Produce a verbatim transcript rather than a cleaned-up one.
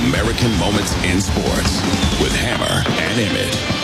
American Moments in Sports with Hammer and Emmett.